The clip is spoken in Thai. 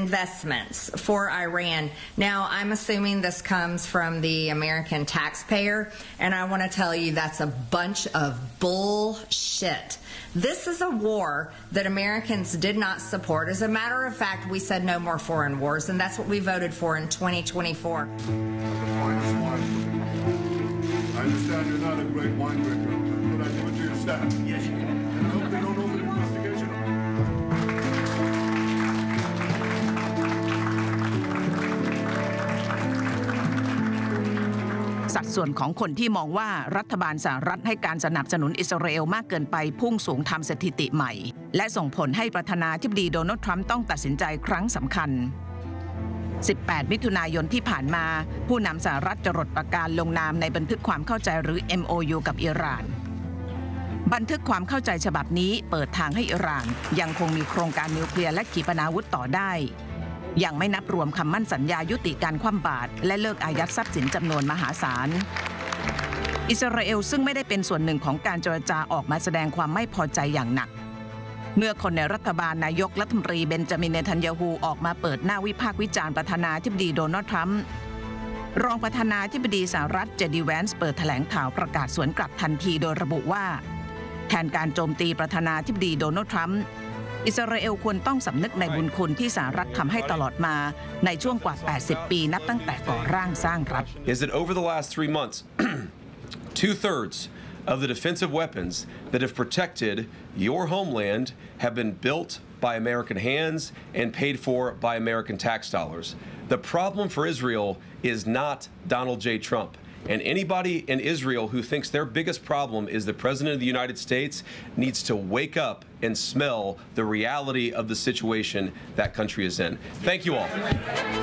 investments for Iran. Now, I'm assuming this comes from the American taxpayer, and I want to tell you that's a bunch of bullshit. This is a war that Americans did not support. As a matter of fact, we said no more foreign wars, and that's what we voted for in 2024. I understand you're not a great wine drinker, but I give it to your staff. Yes, you can. And I hope they don't open an investigation. สัดส่วนของคนที่มองว่ารัฐบาลสหรัฐให้การสนับสนุนอิสราเอลมากเกินไปพุ่งสูงทำสถิติใหม่และส่งผลให้ประธานาธิบดีโดนัลด์ทรัมป์ต้องตัดสินใจครั้งสำคัญ 18 มิถุนายนที่ผ่านมาผู้นำสหรัฐจรดปากกาลงนามในบันทึกความเข้าใจหรือ MOU กับอิหร่านบันทึกความเข้าใจฉบับนี้เปิดทางให้อิหร่านยังคงมีโครงการนิวเคลียร์และขีปนาวุธต่อได้ยังไม่นับรวมคำมั่นสัญญายุติการคว่ำบาตรและเลิกอายัดทรัพย์สินจำนวนมหาศาลอิสราเอลซึ่งไม่ได้เป็นส่วนหนึ่งของการเจรจาออกมาแสดงความไม่พอใจอย่างหนักเมื่อคนในรัฐบาลนายกรัฐมนตรีเบนจามิน เนทันยาฮูออกมาเปิดหน้าวิพากษ์วิจารณ์ประธานาธิบดีโดนัลด์ทรัมป์รองประธานาธิบดีสหรัฐเจดี แวนซ์เปิดแถลงข่าวประกาศสวนกลับทันทีโดยระบุว่าแทนการโจมตีประธานาธิบดีโดนัลด์ทรัมป์อิสราเอลควรต้องสำนึกในบุญคุณที่สหรัฐทำให้ตลอดมาในช่วงกว่า 80 ปีนับตั้งแต่ก่อร่างสร้างรัฐ Is that over the last 3 months, 2/3 of the defensive weapons that have protected your homeland have been built by American hands and paid for by American tax dollars. The problem for Israel is not Donald J. Trump. And anybody in Israel who thinks their biggest problem is the President of the United States needs to wake up and smell the reality of the situation that country is in. Thank you all.